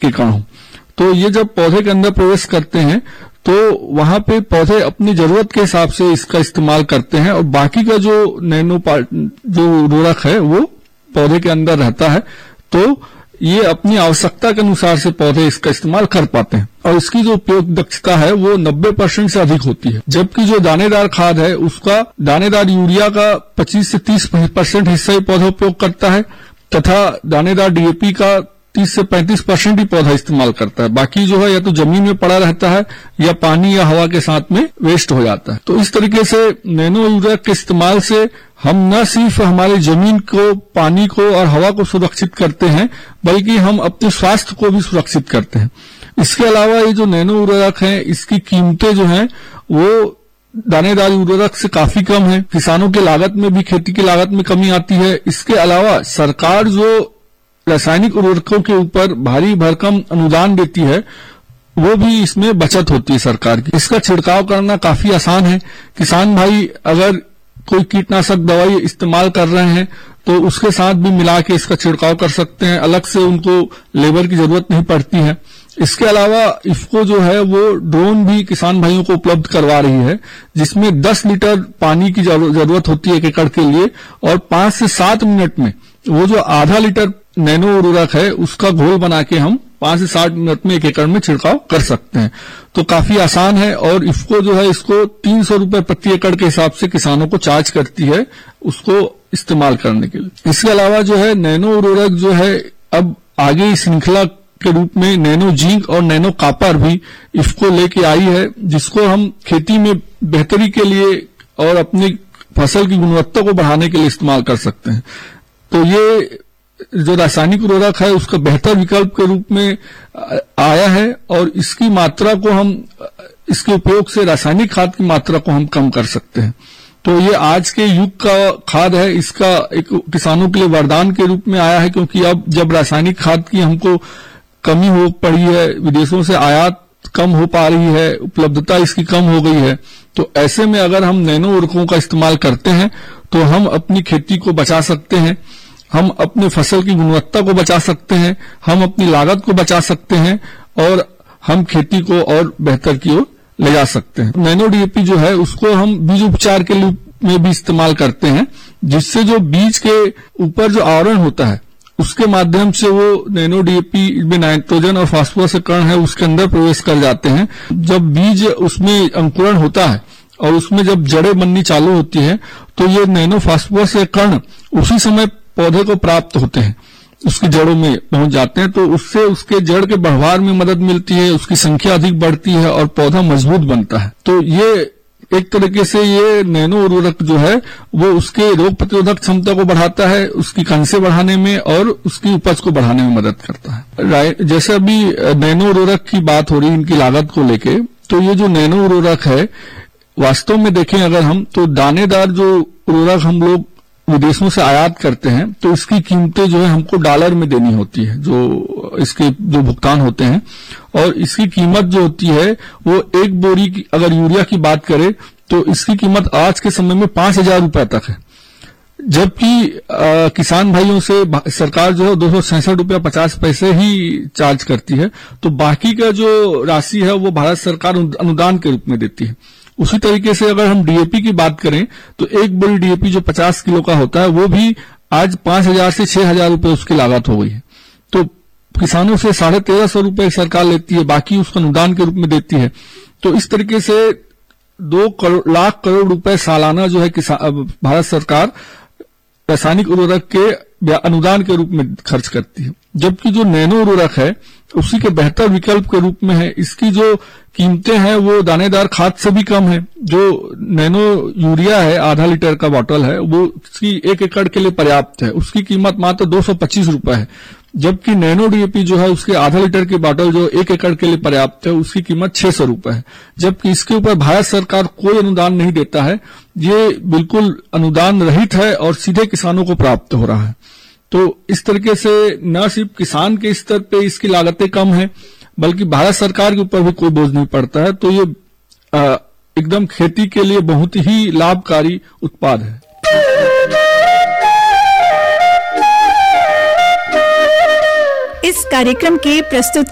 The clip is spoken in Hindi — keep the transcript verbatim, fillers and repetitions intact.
के कण हो। तो ये जब पौधे के अंदर प्रवेश करते हैं तो वहां पे पौधे अपनी जरूरत के हिसाब से इसका इस्तेमाल करते हैं और बाकी का जो नैनो पार्ट जो उर्वरक है वो पौधे के अंदर रहता है। तो ये अपनी आवश्यकता के अनुसार से पौधे इसका इस्तेमाल कर पाते हैं और इसकी जो उपयोग दक्षता है वो नब्बे परसेंट से अधिक होती है। जबकि जो दानेदार खाद है उसका दानेदार यूरिया का पच्चीस से तीस परसेंट हिस्सा ही पौधा उपयोग करता है तथा दानेदार डीएपी का तीस से पैंतीस परसेंट ही पौधा इस्तेमाल करता है। बाकी जो है या तो जमीन में पड़ा रहता है या पानी या हवा के साथ में वेस्ट हो जाता है। तो इस तरीके से नैनो उर्वरक के इस्तेमाल से हम न सिर्फ हमारी जमीन को, पानी को और हवा को सुरक्षित करते हैं बल्कि हम अपने स्वास्थ्य को भी सुरक्षित करते हैं। इसके अलावा ये जो नैनो उर्वरक है इसकी कीमतें जो है वो दानेदार उर्वरक से काफी कम है। किसानों की लागत में भी, खेती की लागत में कमी आती है। इसके अलावा सरकार जो रासायनिक उर्वरकों के ऊपर भारी भरकम अनुदान देती है वो भी इसमें बचत होती है सरकार की। इसका छिड़काव करना काफी आसान है। किसान भाई अगर कोई कीटनाशक दवाई इस्तेमाल कर रहे हैं तो उसके साथ भी मिला के इसका छिड़काव कर सकते हैं। अलग से उनको लेबर की जरूरत नहीं पड़ती है। इसके अलावा इफ्को जो है वो ड्रोन भी किसान भाइयों को उपलब्ध करवा रही है जिसमें दस लीटर पानी की जरूरत होती है एक एकड़ के लिए और पांच से सात मिनट में वो जो आधा लीटर नैनो उर्वरक है उसका घोल बना के हम पांच से साठ मिनट में एक एकड़ में छिड़काव कर सकते हैं। तो काफी आसान है और इफ्को जो है इसको तीन सौ रूपये प्रति एकड़ के हिसाब से किसानों को चार्ज करती है उसको इस्तेमाल करने के लिए। इसके अलावा जो है नैनो उर्वरक जो है अब आगे इस श्रृंखला के रूप में नैनो जिंक और नैनो कॉपर भी इफ्को लेके आई है जिसको हम खेती में बेहतरी के लिए और अपनी फसल की गुणवत्ता को बढ़ाने के लिए इस्तेमाल कर सकते हैं। तो ये जो रासायनिक उर्वरक है उसका बेहतर विकल्प के रूप में आया है और इसकी मात्रा को हम, इसके उपयोग से रासायनिक खाद की मात्रा को हम कम कर सकते हैं। तो ये आज के युग का खाद है। इसका एक किसानों के लिए वरदान के रूप में आया है क्योंकि अब जब रासायनिक खाद की हमको कमी हो पड़ी है, विदेशों से आयात कम हो पा रही है, उपलब्धता इसकी कम हो गई है, तो ऐसे में अगर हम नैनो उर्वरकों का इस्तेमाल करते हैं तो हम अपनी खेती को बचा सकते हैं, हम अपने फसल की गुणवत्ता को बचा सकते हैं, हम अपनी लागत को बचा सकते हैं और हम खेती को और बेहतर की ओर ले जा सकते हैं। नैनो डीएपी जो है उसको हम बीज उपचार के रूप में भी इस्तेमाल करते हैं जिससे जो बीज के ऊपर जो आवरण होता है उसके माध्यम से वो नैनो डीएपी में नाइट्रोजन और फास्फोरस के कण है उसके अंदर प्रवेश कर जाते हैं। जब बीज उसमें अंकुरण होता है और उसमें जब जड़ें बननी चालू होती है तो ये नैनो फास्फोरस के कण उसी समय पौधे को प्राप्त होते हैं, उसकी जड़ों में पहुंच जाते हैं। तो उससे उसके जड़ के बढ़वार में मदद मिलती है, उसकी संख्या अधिक बढ़ती है और पौधा मजबूत बनता है। तो ये एक तरीके से ये नैनो उर्वरक जो है वो उसके रोग प्रतिरोधक क्षमता को बढ़ाता है, उसकी कांसे बढ़ाने में और उसकी उपज को बढ़ाने में मदद करता है। जैसे अभी नैनो उर्वरक की बात हो रही है इनकी लागत को लेके, तो ये जो नैनो उर्वरक है वास्तव में देखें अगर हम तो दानेदार जो उर्वरक हम लोग विदेशों से आयात करते हैं तो इसकी कीमतें जो है हमको डॉलर में देनी होती है, जो इसके जो भुगतान होते हैं, और इसकी कीमत जो होती है वो एक बोरी की अगर यूरिया की बात करें तो इसकी कीमत आज के समय में पांच हजार रूपये तक है। जबकि किसान भाइयों से सरकार जो है दो सौ सैंसठ रूपया पचास पैसे ही चार्ज करती है, तो बाकी का जो राशि है वो भारत सरकार अनुदान के रूप में देती है। उसी तरीके से अगर हम डीएपी की बात करें तो एक बोरी डीएपी जो पचास किलो का होता है वो भी आज पांच हजार से छह हजार रूपये उसकी लागत हो गई है। तो किसानों से साढ़े तेरह सौ रूपये सरकार लेती है, बाकी उसको अनुदान के रूप में देती है। तो इस तरीके से दो करोड़ लाख करोड़ रुपए सालाना जो है भारत सरकार रासायनिक उर्वरक के अनुदान के रूप में खर्च करती है। जबकि जो नैनो उर्वरक है उसी के बेहतर विकल्प के रूप में है। इसकी जो कीमतें हैं वो दानेदार खाद से भी कम है। जो नैनो यूरिया है आधा लीटर का बॉटल है वो उसकी एक एकड़ के लिए पर्याप्त है, उसकी कीमत मात्र दो सौ पच्चीस रूपये है। जबकि नैनो डीएपी जो है उसके आधा लीटर की बॉटल जो एक एकड़ के लिए पर्याप्त है उसकी कीमत छह सौ रूपये है। जबकि इसके ऊपर भारत सरकार कोई अनुदान नहीं देता है, ये बिल्कुल अनुदान रहित है और सीधे किसानों को प्राप्त हो रहा है। तो इस तरीके से न सिर्फ किसान के स्तर पे इसकी लागतें कम है बल्कि भारत सरकार के ऊपर भी कोई बोझ नहीं पड़ता है। तो ये एकदम खेती के लिए बहुत ही लाभकारी उत्पाद है। इस कार्यक्रम के प्रस्तुत